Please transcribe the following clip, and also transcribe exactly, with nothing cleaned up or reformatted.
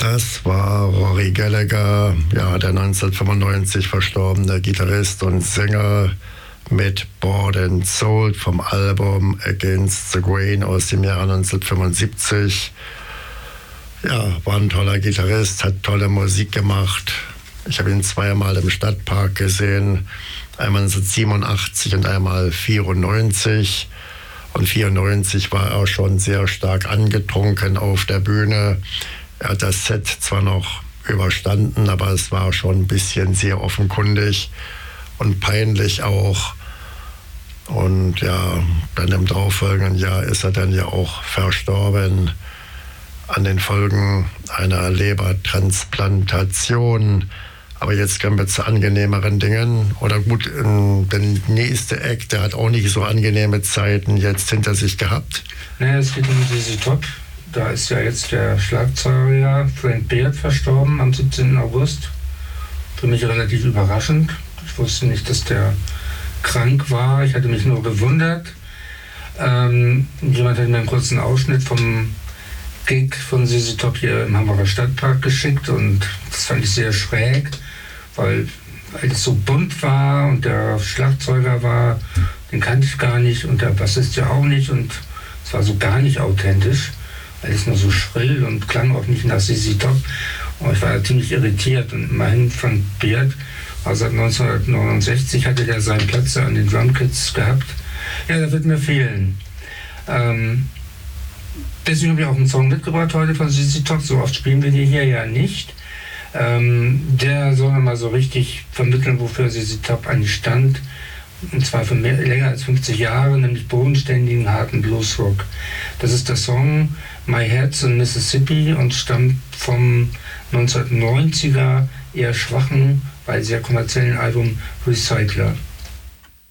Das war Rory Gallagher, ja, der neunzehnhundertfünfundneunzig verstorbene Gitarrist und Sänger mit Bought and Sold vom Album Against the Grain aus dem Jahr neunzehnhundertfünfundsiebzig. Ja, war ein toller Gitarrist, hat tolle Musik gemacht. Ich habe ihn zweimal im Stadtpark gesehen, einmal neunzehnhundertsiebenundachtzig und einmal vierundneunzig. Und vierundneunzig war er schon sehr stark angetrunken auf der Bühne. Er hat das Set zwar noch überstanden, aber es war schon ein bisschen sehr offenkundig und peinlich auch. Und ja, dann im darauffolgenden Jahr ist er dann ja auch verstorben an den Folgen einer Lebertransplantation. Aber jetzt kommen wir zu angenehmeren Dingen. Oder gut, der nächste Act, der hat auch nicht so angenehme Zeiten jetzt hinter sich gehabt. Naja, es geht um Z Z Top. Da ist ja jetzt der Schlagzeuger Frank Beard verstorben am siebzehnten August. Für mich relativ überraschend. Ich wusste nicht, dass der krank war. Ich hatte mich nur gewundert. Ähm, jemand hat mir einen kurzen Ausschnitt vom Gig von Z Z Top hier im Hamburger Stadtpark geschickt und das fand ich sehr schräg, weil, weil es so bunt war und der Schlagzeuger war, den kannte ich gar nicht und der Bassist ja auch nicht und es war so gar nicht authentisch. Alles nur so schrill und klang auch nicht nach Z Z Top. Und ich war ziemlich irritiert. Und immerhin Frank Beard war seit neunzehnhundertneunundsechzig, hatte der seinen Platz an den Drumkits gehabt. Ja, der wird mir fehlen. Ähm, deswegen habe ich auch einen Song mitgebracht heute von Z Z Top. So oft spielen wir die hier ja nicht. Ähm, der soll mal so richtig vermitteln, wofür Z Z Top eigentlich stand. Und zwar für mehr, länger als fünfzig Jahre, nämlich bodenständigen, harten Bluesrock. Das ist der Song My Head's in Mississippi und stammt vom neunzehnhundertneunziger eher schwachen, weil sehr kommerziellen Album Recycler.